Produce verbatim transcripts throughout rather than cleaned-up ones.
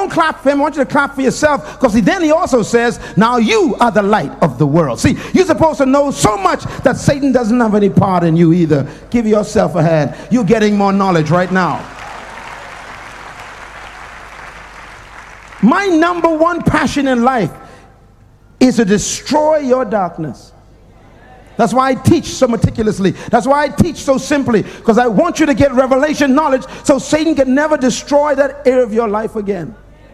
don't clap for him. I want you to clap for yourself, because then he also says, now you are the light of the world. See, you're supposed to know so much that Satan doesn't have any part in you either. Give yourself a hand. You're getting more knowledge right now. My number one passion in life is to destroy your darkness. That's why I teach so meticulously. That's why I teach so simply, because I want you to get revelation knowledge so Satan can never destroy that area of your life again.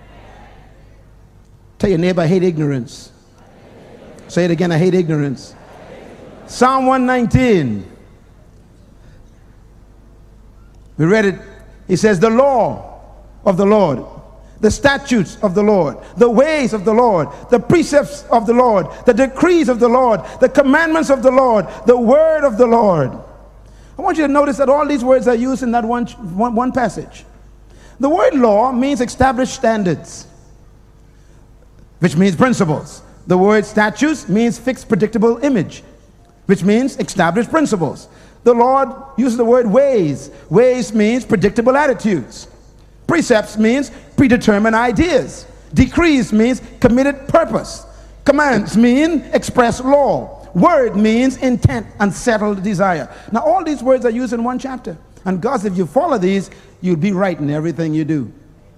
Tell your neighbor, I hate ignorance. Say it again, I hate ignorance. Psalm one nineteen. We read it. He says, the law of the Lord, the statutes of the Lord, the ways of the Lord, the precepts of the Lord, the decrees of the Lord, the commandments of the Lord, the word of the Lord. I want you to notice that all these words are used in that one, one, one passage. The word law means established standards, which means principles. The word statutes means fixed, predictable image, which means established principles. The Lord uses the word ways. Ways means predictable attitudes. Precepts means predetermined ideas. Decrees means committed purpose. Commands mean express law. Word means intent and settled desire. Now all these words are used in one chapter. And God, if you follow these, you'll be right in everything you do.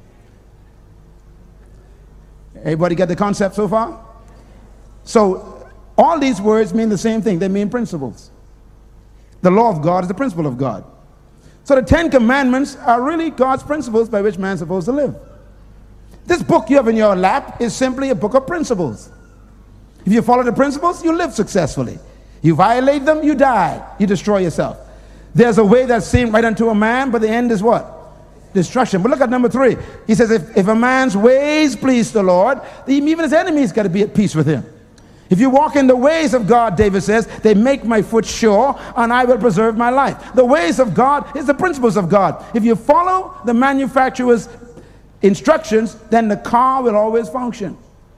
Everybody get the concept so far? So all these words mean the same thing. They mean principles. The law of God is the principle of God. So the Ten Commandments are really God's principles by which man's supposed to live. This book you have in your lap is simply a book of principles. If you follow the principles, you live successfully. You violate them, you die. You destroy yourself. There's a way that seems right unto a man, but the end is what? Destruction. But look at number three. He says, if, if a man's ways please the Lord, even his enemies got to be at peace with him. If you walk in the ways of God, David says, they make my foot sure, and I will preserve my life. The ways of God is the principles of God. If you follow the manufacturer's instructions, then the car will always function.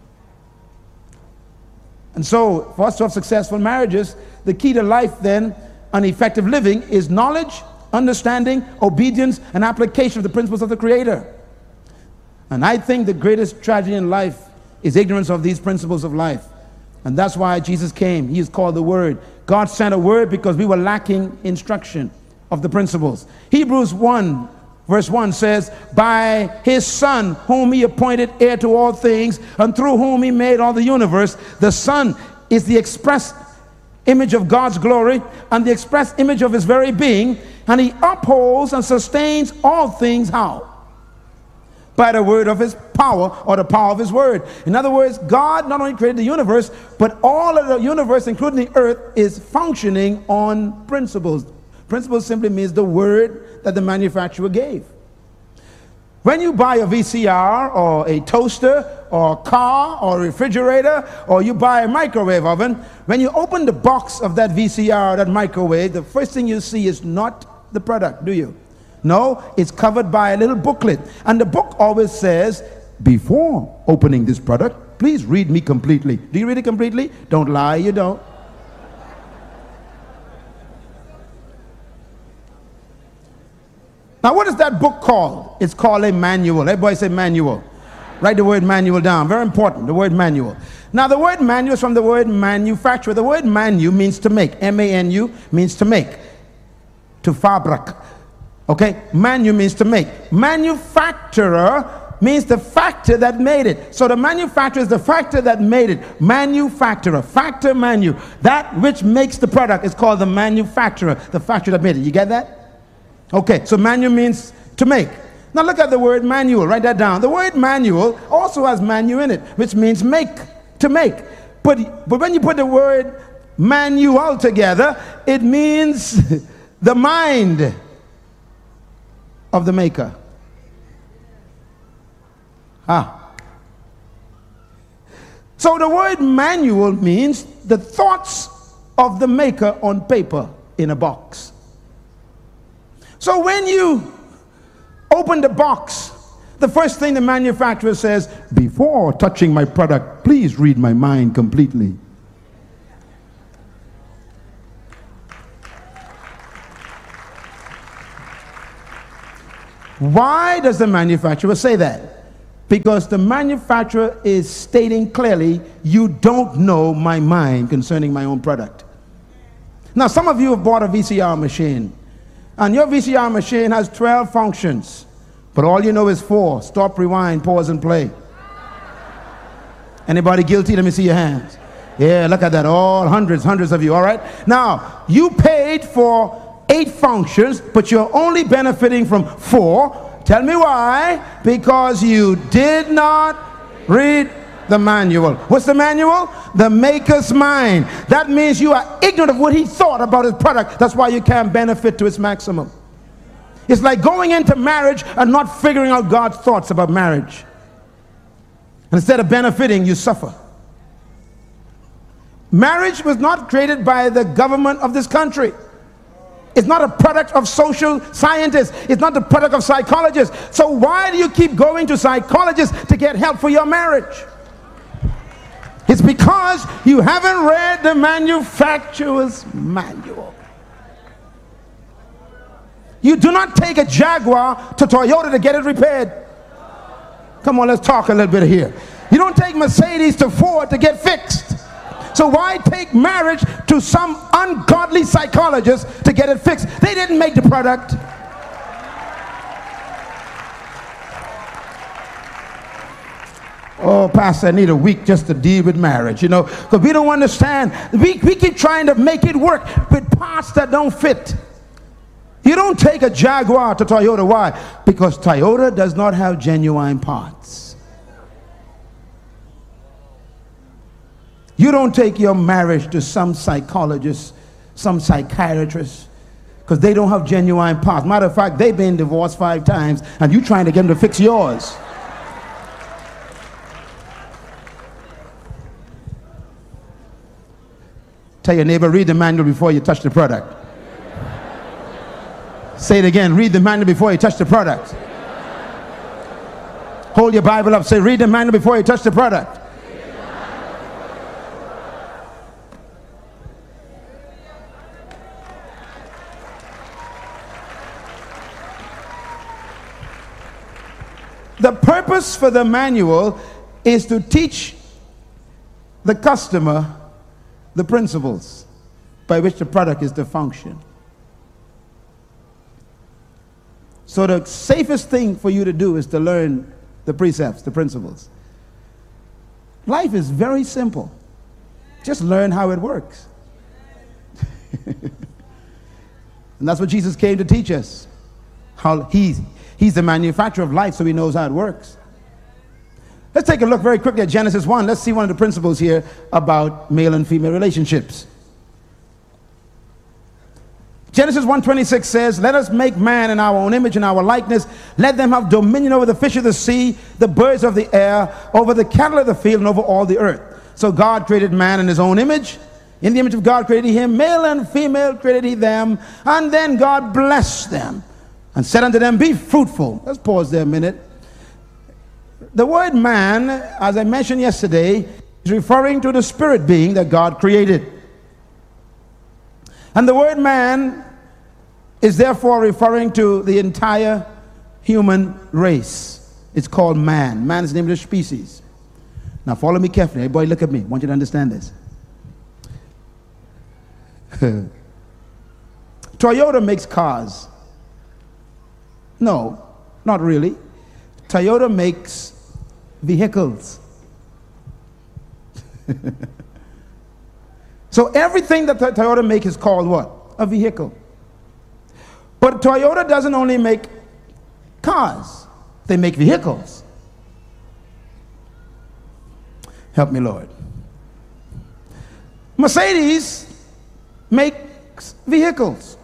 And so, for us to have successful marriages, the key to life then, and effective living, is knowledge, understanding, obedience, and application of the principles of the Creator. And I think the greatest tragedy in life is ignorance of these principles of life. And that's why Jesus came. He is called the Word. God sent a word because we were lacking instruction of the principles. Hebrews one verse one says, by his Son, whom he appointed heir to all things, and through whom he made all the universe. The Son is the express image of God's glory and the express image of his very being, and he upholds and sustains all things how? By the word of his power, or the power of his word. In other words, God not only created the universe, but all of the universe, including the earth, is functioning on principles. Principles simply means the word that the manufacturer gave. When you buy a V C R or a toaster or a car or a refrigerator, or you buy a microwave oven, when you open the box of that V C R or that microwave, the first thing you see is not the product, do you? No, it's covered by a little booklet. And the book always says, before opening this product, please read me completely. Do you read it completely? Don't lie, you don't. Now, what is that book called? It's called a manual. Everybody say manual. Write the word manual down. Very important, the word manual. Now, the word manual is from the word manufacturer. The word manu means to make. M A N U means to make. To fabric. Okay, manu means to make. Manufacturer means the factor that made it. So the manufacturer is the factor that made it. Manufacturer, factor manu. That which makes the product is called the manufacturer, the factory that made it. You get that? Okay, so manu means to make. Now look at the word manual. Write that down. The word manual also has manu in it, which means make, to make. But, but when you put the word manual together, it means the mind of the maker. Ah. So the word manual means the thoughts of the maker on paper in a box. So when you open the box, the first thing the manufacturer says, before touching my product, please read my mind completely. Why does the manufacturer say that? Because the manufacturer is stating clearly, you don't know my mind concerning my own product. Now, some of you have bought a V C R machine, and your V C R machine has twelve functions, but all you know is four: stop, rewind, pause, and play. Anybody guilty? Let me see your hands. Yeah, look at that. All hundreds, hundreds of you. All right. Now, you paid for eight functions, but you're only benefiting from four. Tell me why. Because you did not read the manual. What's the manual? The maker's mind. That means you are ignorant of what he thought about his product. That's why you can't benefit to its maximum. It's like going into marriage and not figuring out God's thoughts about marriage. And instead of benefiting, you suffer. Marriage was not created by the government of this country. It's not a product of social scientists. It's not the product of psychologists. So why do you keep going to psychologists to get help for your marriage? It's because you haven't read the manufacturer's manual. You do not take a Jaguar to Toyota to get it repaired. Come on, let's talk a little bit here. You don't take Mercedes to Ford to get fixed. So why take marriage to some ungodly psychologist to get it fixed? They didn't make the product. Oh, Pastor, I need a week just to deal with marriage, you know, because we don't understand. We, we keep trying to make it work with parts that don't fit. You don't take a Jaguar to Toyota. Why? Because Toyota does not have genuine parts. You don't take your marriage to some psychologist, some psychiatrist, because they don't have genuine parts. Matter of fact, they've been divorced five times, and you're trying to get them to fix yours. Tell your neighbor, read the manual before you touch the product. Say it again, read the manual before you touch the product. Hold your Bible up, say, read the manual before you touch the product. The purpose for the manual is to teach the customer the principles by which the product is to function. So the safest thing for you to do is to learn the precepts, the principles. Life is very simple. Just learn how it works. And that's what Jesus came to teach us. How he's, he's the manufacturer of life, so he knows how it works. Let's take a look very quickly at Genesis one. Let's see one of the principles here about male and female relationships. Genesis one twenty-six says, let us make man in our own image and our likeness. Let them have dominion over the fish of the sea, the birds of the air, over the cattle of the field, and over all the earth. So God created man in his own image. In the image of God created he him, male and female created he them. And then God blessed them and said unto them, be fruitful. Let's pause there a minute. The word man, as I mentioned yesterday, is referring to the spirit being that God created. And the word man is therefore referring to the entire human race. It's called man. Man is the name of the species. Now follow me carefully. Everybody look at me. I want you to understand this. Toyota makes cars. No, not really. Toyota makes vehicles. So everything that Toyota makes is called what? A vehicle. But Toyota doesn't only make cars. They make vehicles. Help me, Lord. Mercedes makes vehicles.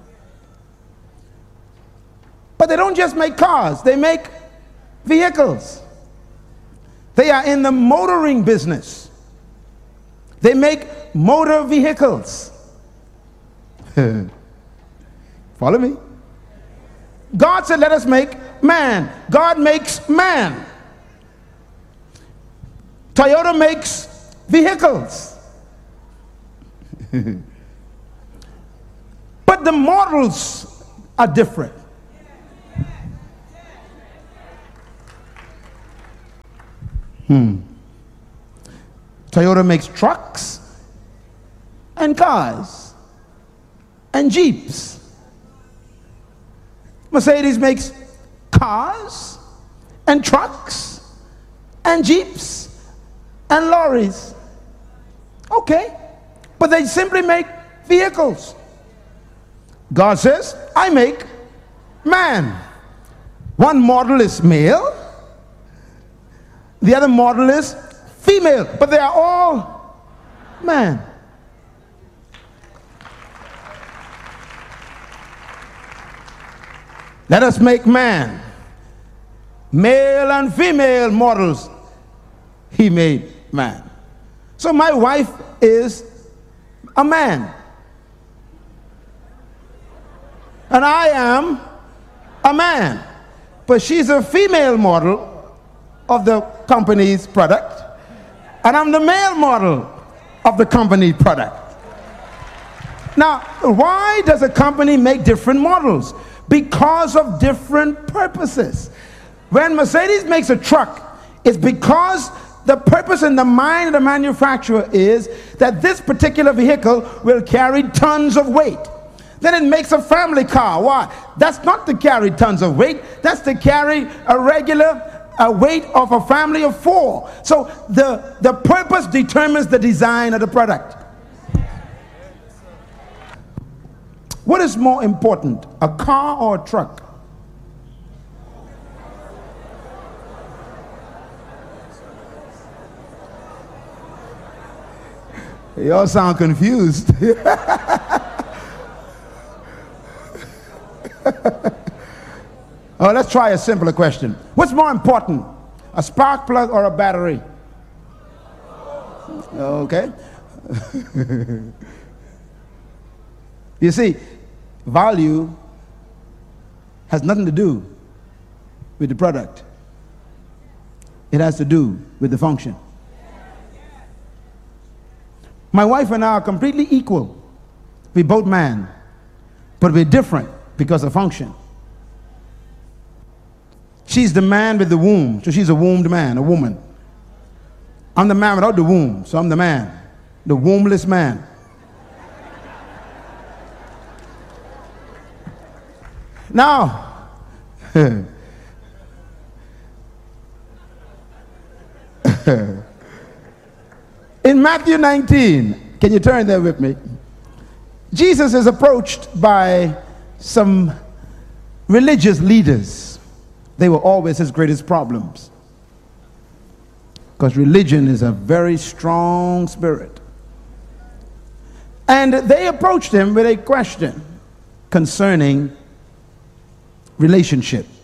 But they don't just make cars. They make vehicles. They are in the motoring business. They make motor vehicles. Follow me? God said, let us make man. God makes man. Toyota makes vehicles. But the models are different. Hmm. Toyota makes trucks and cars and Jeeps. Mercedes makes cars and trucks and Jeeps and lorries. Okay, but they simply make vehicles. God says, I make man. One model is male, the other model is female, but they are all man. Let us make man. Male and female models, he made man. So my wife is a man. And I am a man. But she's a female model of the company's product. And I'm the male model of the company product. Now, why does a company make different models? Because of different purposes. When Mercedes makes a truck, it's because the purpose in the mind of the manufacturer is that this particular vehicle will carry tons of weight. Then it makes a family car. Why? That's not to carry tons of weight. That's to carry a regular a weight of a family of four. So the, the purpose determines the design of the product. What is more important, a car or a truck? Y'all sound confused. Oh, let's try a simpler question. What's more important, a spark plug or a battery? Okay. You see, value has nothing to do with the product. It has to do with the function. My wife and I are completely equal. We both man, but we're different because of function. She's the man with the womb, so she's a wombed man, a woman. I'm the man without the womb, so I'm the man, the wombless man. Now, in Matthew nineteen, can you turn there with me? Jesus is approached by some religious leaders. They were always his greatest problems, because religion is a very strong spirit. And they approached him with a question concerning relationship.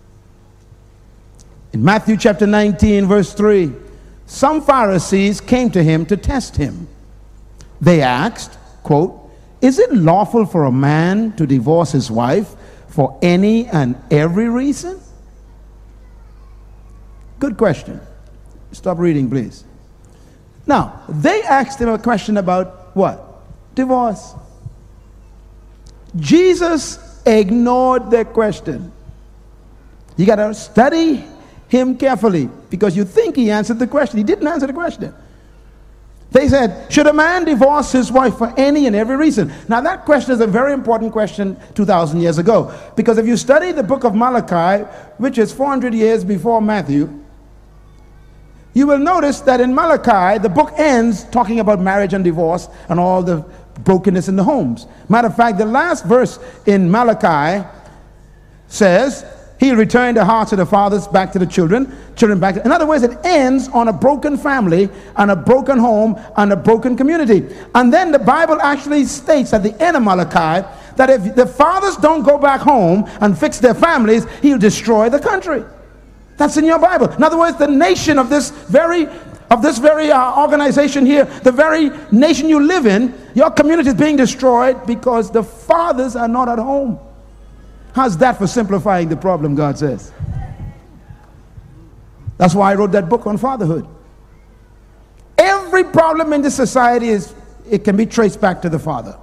In Matthew chapter nineteen, verse three, some Pharisees came to him to test him. They asked, quote, "Is it lawful for a man to divorce his wife for any and every reason?" Good question. Stop reading, please. Now, they asked him a question about what? Divorce. Jesus ignored their question. You got to study him carefully, because you think he answered the question. He didn't answer the question. They said, should a man divorce his wife for any and every reason? Now that question is a very important question two thousand years ago, because if you study the book of Malachi, which is four hundred years before Matthew, you will notice that in Malachi, the book ends talking about marriage and divorce and all the brokenness in the homes. Matter of fact, the last verse in Malachi says, he'll return the hearts of the fathers back to the children, children back to... In other words, it ends on a broken family and a broken home and a broken community. And then the Bible actually states at the end of Malachi that if the fathers don't go back home and fix their families, he'll destroy the country. That's in your Bible. In other words, the nation of this very of this very uh, organization here, the very nation you live in, your community is being destroyed because the fathers are not at home. How's that for simplifying the problem, God says? That's why I wrote that book on fatherhood. Every problem in this society is, it can be traced back to the father.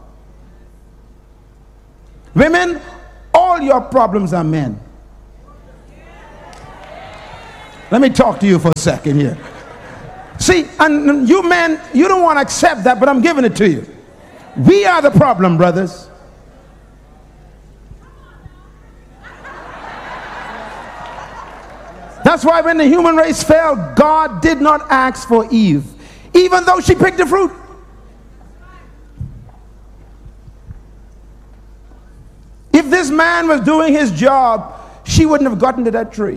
Women, all your problems are men. Let me talk to you for a second here. See, and you men, you don't want to accept that, but I'm giving it to you. We are the problem, brothers. That's why when the human race fell, God did not ask for Eve, even though she picked the fruit. If this man was doing his job, she wouldn't have gotten to that tree.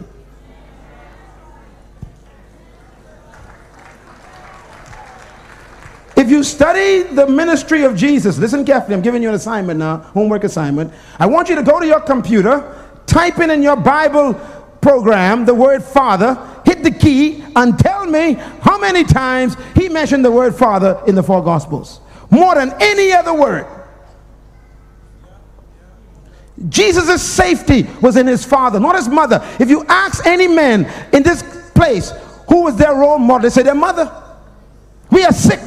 If you study the ministry of Jesus, listen carefully, I'm giving you an assignment now, homework assignment. I want you to go to your computer, type in in your Bible program the word Father, hit the key, and tell me how many times he mentioned the word Father in the four Gospels. More than any other word. Jesus' safety was in his father, not his mother. If you ask any man in this place who was their role model, they say their mother. We are sick.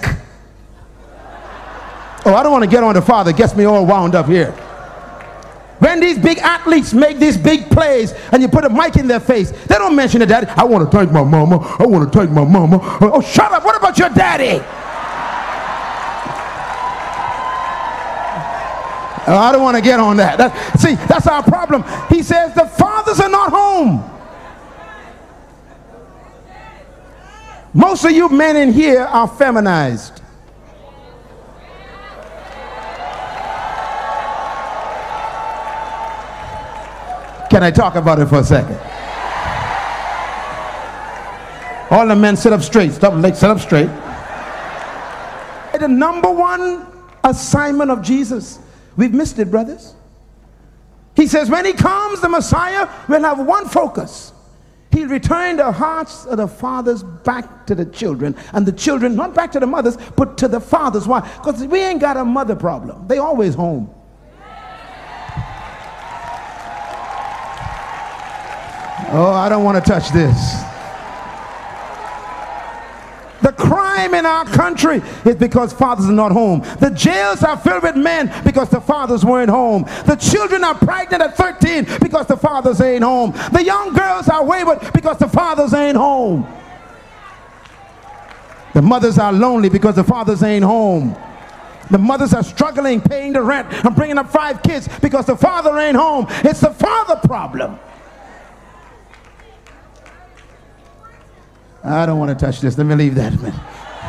Oh, I don't want to get on the father. It gets me all wound up here. When these big athletes make these big plays and you put a mic in their face, they don't mention the daddy. I want to thank my mama. I want to thank my mama. Oh, shut up. What about your daddy? Oh, I don't want to get on that. that. See, that's our problem. He says the fathers are not home. Most of you men in here are feminized. Can I talk about it for a second? All the men sit up straight. Stop, like, sit up straight. The number one assignment of Jesus. We've missed it, brothers. He says when he comes, the Messiah will have one focus. He'll return the hearts of the fathers back to the children, and the children not back to the mothers, but to the fathers. Why? Because we ain't got a mother problem. They always home. Oh, I don't want to touch this. The crime in our country is because fathers are not home. The jails are filled with men because the fathers weren't home. The children are pregnant at thirteen because the fathers ain't home. The young girls are wayward because the fathers ain't home. The mothers are lonely because the fathers ain't home. The mothers are struggling paying the rent and bringing up five kids because the father ain't home. It's the father problem. I don't want to touch this. Let me leave that a minute.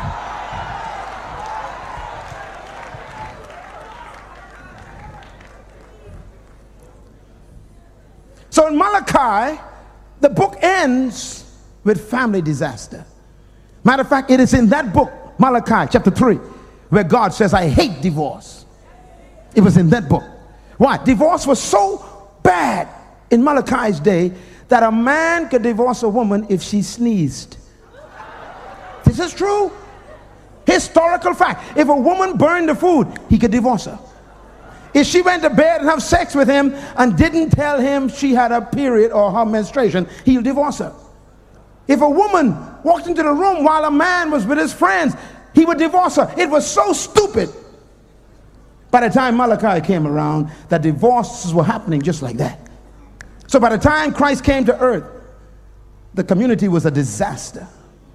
So in Malachi, the book ends with family disaster. Matter of fact, it is in that book, Malachi chapter three, where God says, I hate divorce. It was in that book. Why? Divorce was so bad in Malachi's day that a man could divorce a woman if she sneezed. This is true. Historical fact. If a woman burned the food, he could divorce her. If she went to bed and have sex with him and didn't tell him she had a period or her menstruation, he'll divorce her. If a woman walked into the room while a man was with his friends, he would divorce her. It was so stupid. By the time Malachi came around, that divorces were happening just like that. So by the time Christ came to earth, the community was a disaster.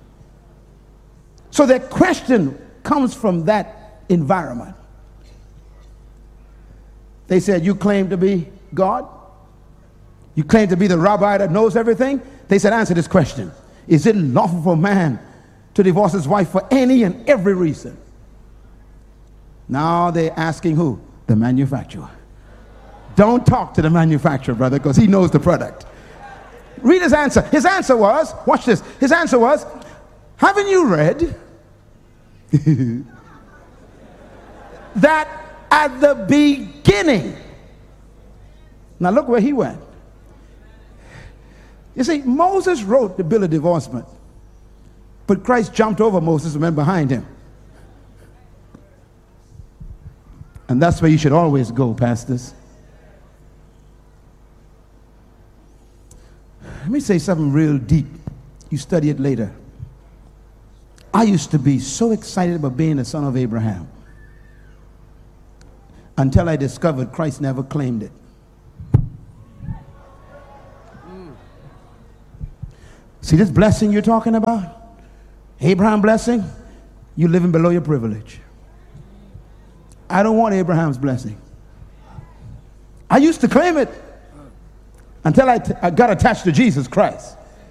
So the question comes from that environment. They said, you claim to be God? You claim to be the rabbi that knows everything? They said, answer this question. Is it lawful for a man to divorce his wife for any and every reason? Now they're asking who? The manufacturer. Don't talk to the manufacturer, brother, because he knows the product. Read his answer. His answer was, watch this. His answer was, haven't you read that at the beginning? Now look where he went. You see, Moses wrote the bill of divorcement, but Christ jumped over Moses and went behind him. And that's where you should always go, pastors. Let me say something real deep. You study it later. I used to be so excited about being the son of Abraham until I discovered Christ never claimed it. See this blessing you're talking about? Abraham blessing, you're living below your privilege. I don't want Abraham's blessing. I used to claim it until I, t I got attached to Jesus Christ.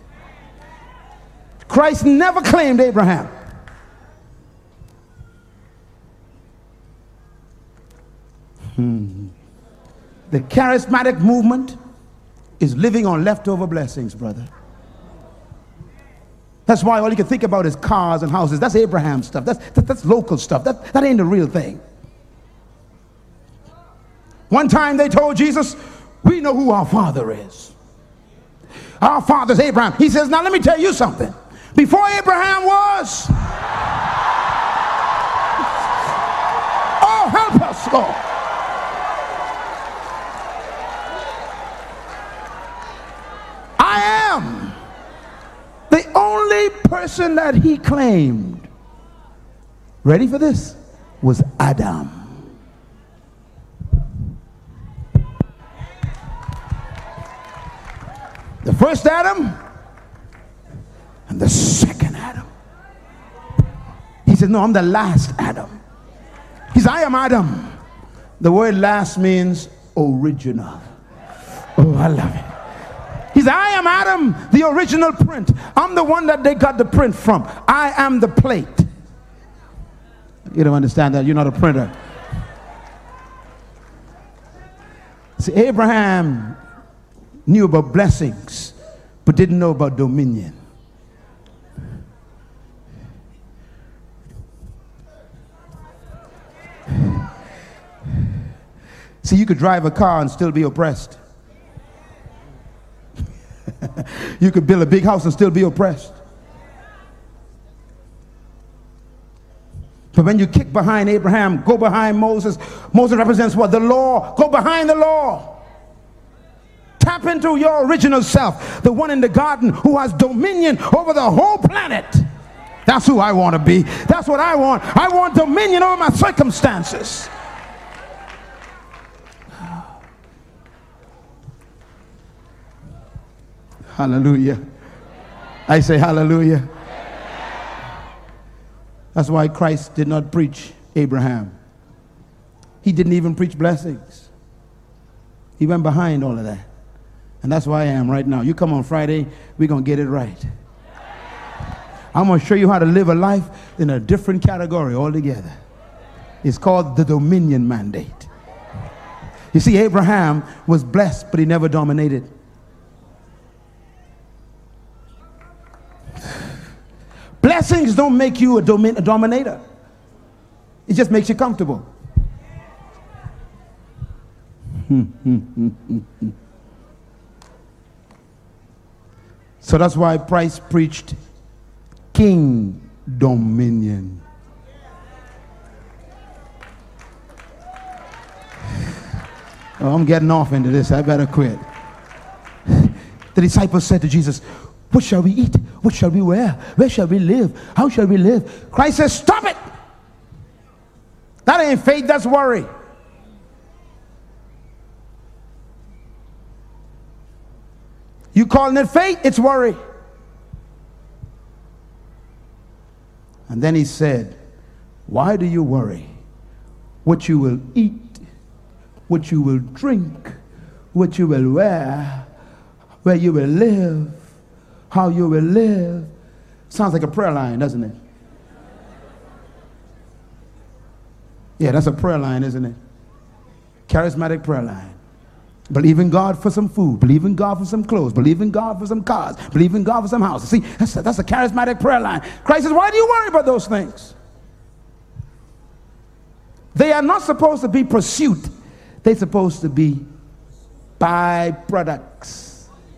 Christ never claimed Abraham. Hmm. The charismatic movement is living on leftover blessings, brother. That's why all you can think about is cars and houses. That's Abraham stuff. That's, that, that's local stuff. That, that ain't the real thing. One time they told Jesus, we know who our father is. Our father's Abraham. He says, now let me tell you something. Before Abraham was, oh, help us, Lord. I am the only person that he claimed, ready for this, was Adam. The first Adam and the second Adam. He said, no, I'm the last Adam. He said, I am Adam. The word last means original. Oh, I love it. He said, I am Adam, the original print. I'm the one that they got the print from. I am the plate. You don't understand that. You're not a printer. See, Abraham knew about blessings, but didn't know about dominion. See, you could drive a car and still be oppressed. You could build a big house and still be oppressed. But when you kick behind Abraham, go behind Moses. Moses represents what? The law. Go behind the law. Tap into your original self, the one in the garden who has dominion over the whole planet. That's who I want to be. That's what I want. I want dominion over my circumstances. Hallelujah. I say hallelujah. That's why Christ did not preach Abraham. He didn't even preach blessings. He went behind all of that. And that's why I am right now. You come on Friday, we're going to get it right. I'm going to show you how to live a life in a different category altogether. It's called the dominion mandate. You see, Abraham was blessed, but he never dominated. Blessings don't make you a, domin a dominator. It just makes you comfortable. So that's why Christ preached king dominion. Oh, I'm getting off into this. I better quit. The disciples said to Jesus, what shall we eat? What shall we wear? Where shall we live? How shall we live? Christ says, stop it. That ain't faith, that's worry. You calling it faith, it's worry. And then he said, why do you worry? What you will eat, what you will drink, what you will wear, where you will live, how you will live. Sounds like a prayer line, doesn't it? Yeah, that's a prayer line, isn't it? Charismatic prayer line. Believe in God for some food. Believe in God for some clothes. Believe in God for some cars. Believe in God for some houses. See, that's a, that's a charismatic prayer line. Christ says, why do you worry about those things? They are not supposed to be pursuit. They're supposed to be byproducts.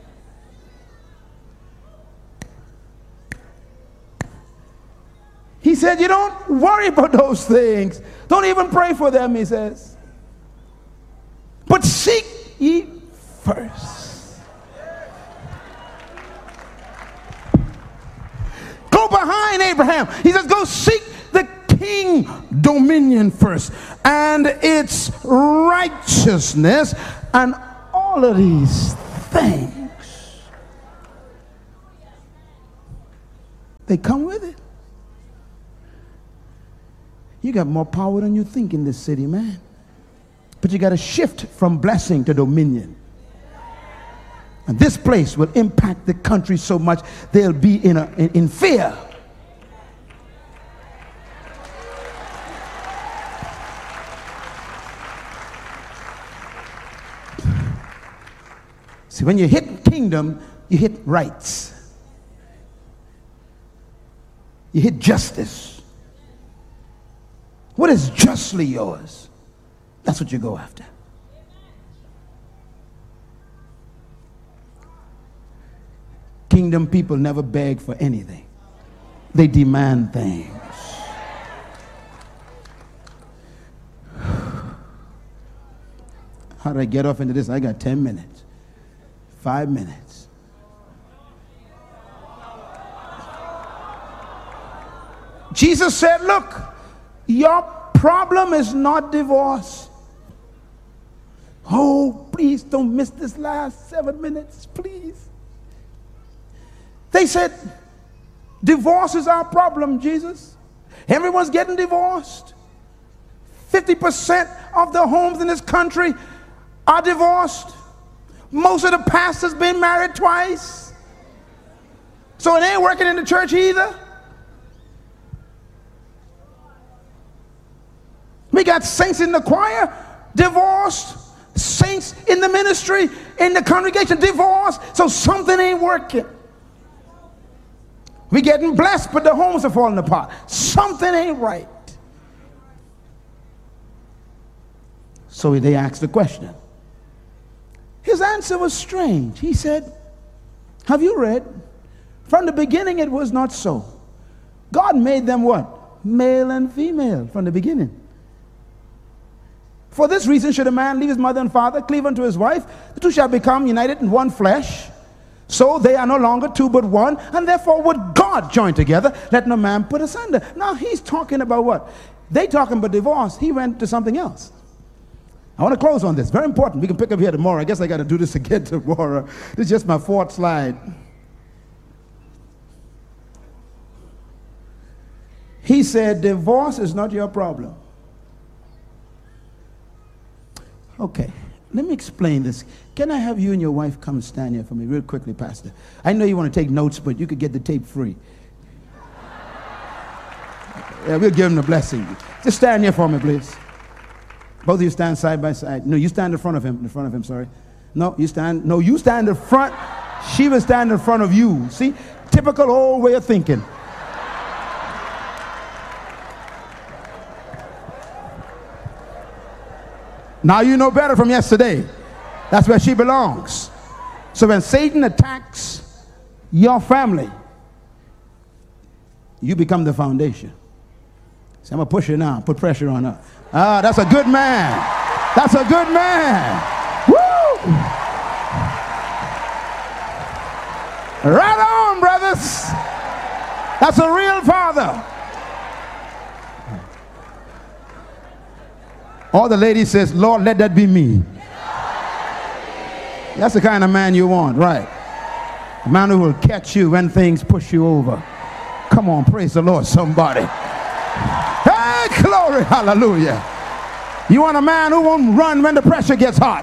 He said, you don't worry about those things. Don't even pray for them, he says. But seek ye first. Go behind Abraham. He says, go seek the king dominion first and its righteousness, and all of these things, they come with it. You got more power than you think in this city, man. But you got to shift from blessing to dominion. And this place will impact the country so much they'll be in, a, in, in fear. See, when you hit kingdom, you hit rights. You hit justice. What is justly yours? That's what you go after. Kingdom people never beg for anything. They demand things. How do I get off into this? I got ten minutes. Five minutes. Jesus said, look, your problem is not divorce. Oh, please don't miss this last seven minutes, please. They said, divorce is our problem, Jesus. Everyone's getting divorced. fifty percent of the homes in this country are divorced. Most of the pastors been married twice. So it ain't working in the church either. We got saints in the choir, divorced. Saints in the ministry, in the congregation, divorced. So something ain't working. We getting blessed, but the homes are falling apart. Something ain't right. So they asked the question. His answer was strange. He said, have you read? From the beginning it was not so. God made them what? Male and female from the beginning. For this reason should a man leave his mother and father, cleave unto his wife. The two shall become united in one flesh. So they are no longer two but one. And therefore what God joined together, let no man put asunder. Now he's talking about what? They talking about divorce. He went to something else. I want to close on this. Very important. We can pick up here tomorrow. I guess I got to do this again tomorrow. This is just my fourth slide. He said, divorce is not your problem. Okay, let me explain this. Can I have you and your wife come stand here for me real quickly, Pastor? I know you want to take notes, but you could get the tape free. Yeah, we'll give him the blessing. Just stand here for me, please. Both of you stand side by side. No, you stand in front of him. In front of him, sorry. No, you stand. No, you stand in front. She will stand in front of you. See? Typical old way of thinking. Now you know better from yesterday. That's where she belongs. So when Satan attacks your family, you become the foundation. So I'm going to push her now. Put pressure on her. Ah, that's a good man. That's a good man. Woo! Right on, brothers. That's a real father. All the ladies says, Lord, let that be me. That's the kind of man you want, right? A man who will catch you when things push you over. Come on, praise the Lord, somebody. Hey, glory, hallelujah. You want a man who won't run when the pressure gets hot.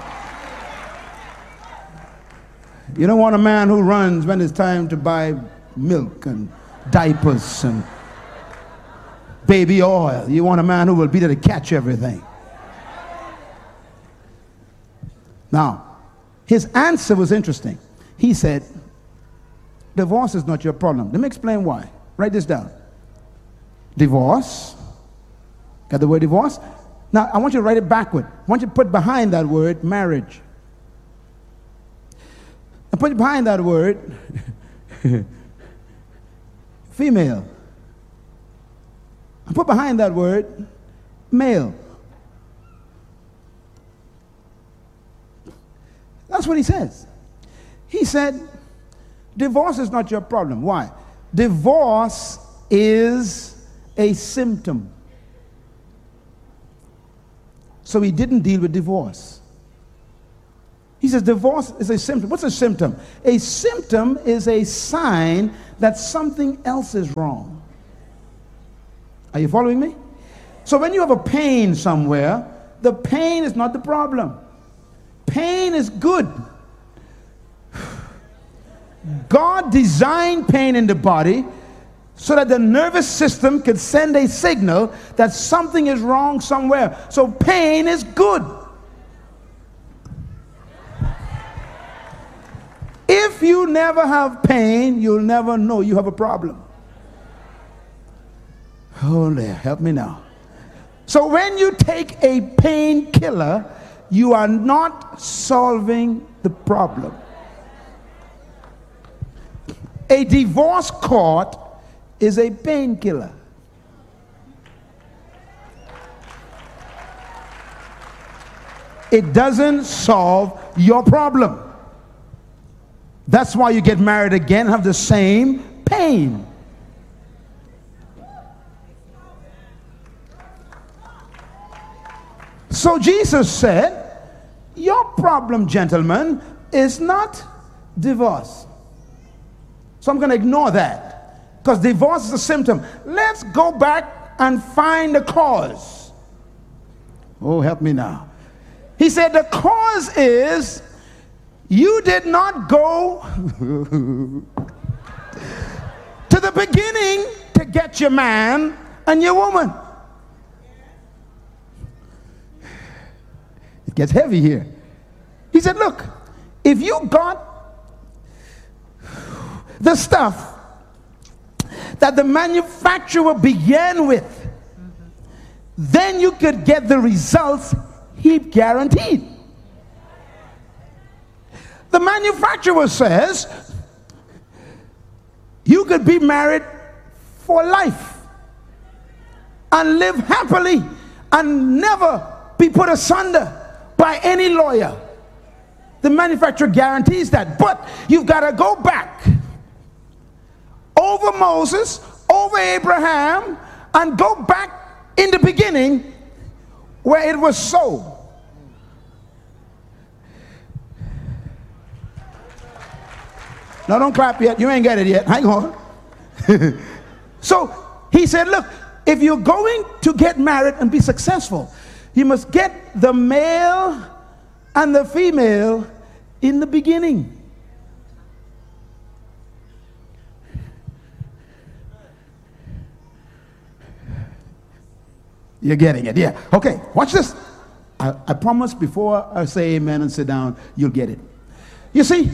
You don't want a man who runs when it's time to buy milk and diapers and baby oil. You want a man who will be there to catch everything. Now, his answer was interesting. He said, divorce is not your problem. Let me explain why. Write this down. Divorce. Got the word divorce? Now, I want you to write it backward. I want you to put behind that word marriage. And put behind that word female. And put behind that word male. That's what he says. He said, divorce is not your problem. Why? Divorce is a symptom. So he didn't deal with divorce. He says divorce is a symptom. What's a symptom? A symptom is a sign that something else is wrong. Are you following me? So when you have a pain somewhere, the pain is not the problem. Pain is good. God designed pain in the body so that the nervous system could send a signal that something is wrong somewhere. So pain is good. If you never have pain, you'll never know you have a problem. Oh, Lord, help me now. So when you take a painkiller, you are not solving the problem. A divorce court is a painkiller. It doesn't solve your problem. That's why you get married again and have the same pain. So Jesus said, your problem, gentlemen, is not divorce. So I'm going to ignore that, because divorce is a symptom. Let's go back and find the cause. Oh, help me now. He said the cause is you did not go to the beginning to get your man and your woman. It gets heavy here. He said, look, if you got the stuff that the manufacturer began with, then you could get the results he guaranteed. The manufacturer says you could be married for life and live happily and never be put asunder by any lawyer. The manufacturer guarantees that. But you've got to go back over Moses, over Abraham, and go back in the beginning where it was so. No, don't clap yet. You ain't got it yet. Hang on. So he said, look, if you're going to get married and be successful, you must get the male and the female in the beginning. You're getting it, yeah. Okay, watch this. I, I promise before I say amen and sit down, you'll get it. You see,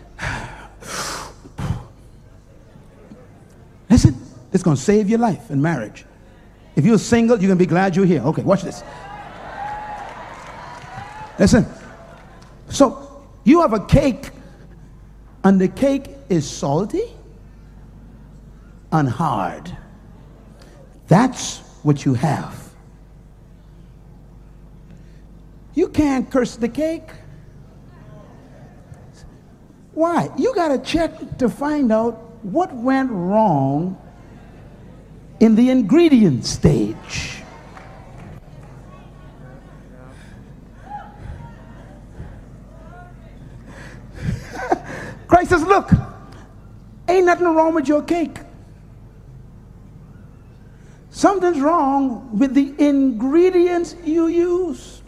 listen, it's going to save your life in marriage. If you're single, you're going to be glad you're here. Okay, watch this. Listen. So, you have a cake, and the cake is salty and hard. That's what you have. You can't curse the cake. Why? You got to check to find out what went wrong in the ingredient stage. Christ says, look, ain't nothing wrong with your cake. Something's wrong with the ingredients you used.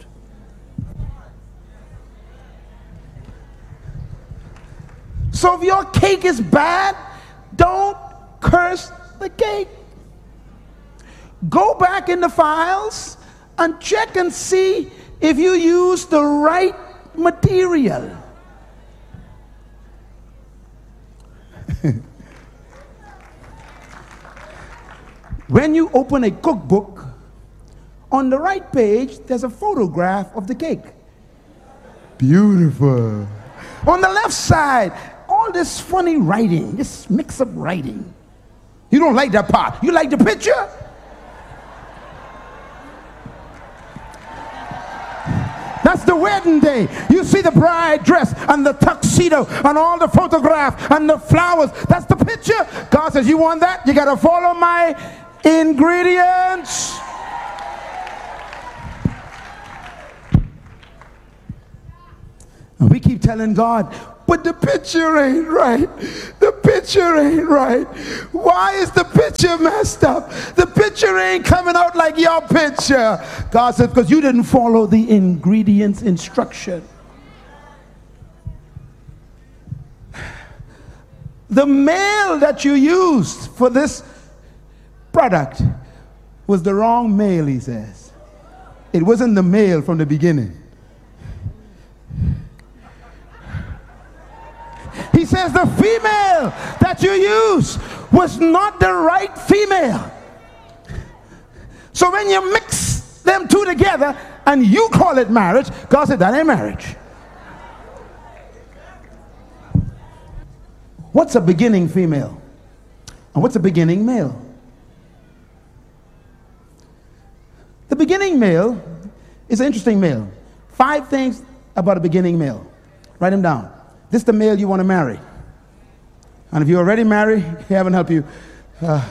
So if your cake is bad, don't curse the cake. Go back in the files and check and see if you use the right material. When you open a cookbook, on the right page, there's a photograph of the cake. Beautiful. On the left side, all this funny writing, this mix-up writing. You don't like that part. You like the picture? That's the wedding day. You see the bride dress and the tuxedo and all the photograph and the flowers. That's the picture. God says, you want that? You got to follow my ingredients. And we keep telling God, but the picture ain't right. The picture ain't right. Why is the picture messed up? The picture ain't coming out like your picture. God said, because you didn't follow the ingredients instruction. The male that you used for this product was the wrong male, he says. It wasn't the male from the beginning. He says the female that you used was not the right female. So when you mix them two together and you call it marriage, God said that ain't marriage. What's a beginning female? And what's a beginning male? The beginning male is an interesting male. Five things about a beginning male. Write them down. This is the male you want to marry. And if you're already married, heaven help you. Uh,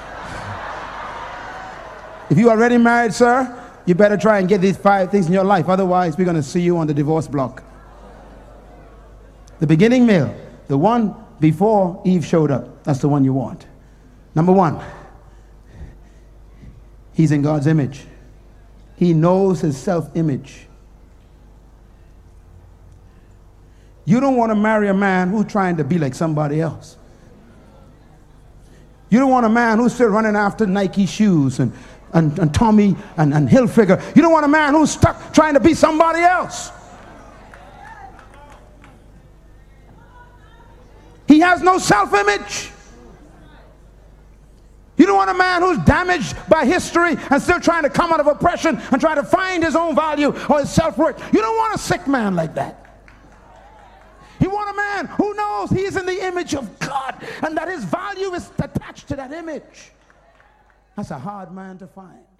if you're already married, sir, you better try and get these five things in your life. Otherwise, we're going to see you on the divorce block. The beginning male, the one before Eve showed up, that's the one you want. Number one, he's in God's image. He knows his self-image. You don't want to marry a man who's trying to be like somebody else. You don't want a man who's still running after Nike shoes and, and, and Tommy and, and Hilfiger. You don't want a man who's stuck trying to be somebody else. He has no self-image. You don't want a man who's damaged by history and still trying to come out of oppression and try to find his own value or his self-worth. You don't want a sick man like that. You want a man who knows he is in the image of God and that his value is attached to that image. That's a hard man to find.